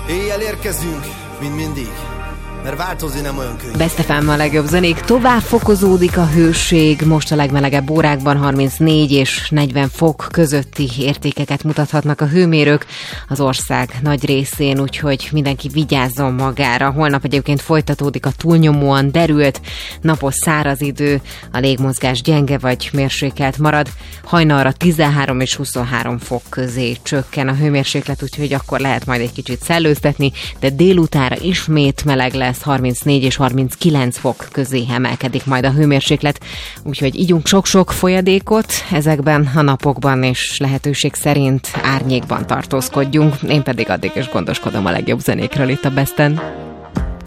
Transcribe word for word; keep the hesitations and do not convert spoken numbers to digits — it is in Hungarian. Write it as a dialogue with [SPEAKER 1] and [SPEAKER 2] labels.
[SPEAKER 1] Éjjel érkezünk, mint mindig, mert változni nem olyan könnyű.
[SPEAKER 2] Best ef em a legjobb zenék, tovább fokozódik a hőség, most a legmelegebb órákban harmincnégy és negyven fok közötti értékeket mutathatnak a hőmérők az ország nagy részén, úgyhogy mindenki vigyázzon magára. Holnap egyébként folytatódik a túlnyomóan derült, napos száraz idő, a légmozgás gyenge vagy mérsékelt marad, hajnalra tizenhárom és huszonhárom fok közé csökken a hőmérséklet, úgyhogy akkor lehet majd egy kicsit szellőztetni, de délutánra ismét meleg lesz, harmincnégy és harminckilenc fok közé emelkedik majd a hőmérséklet, úgyhogy ígyunk sok-sok folyadékot ezekben a napokban, és lehetőség szerint árnyékban tartózkodjunk. Én pedig addig is gondoskodom a legjobb zenékről itt a Besten.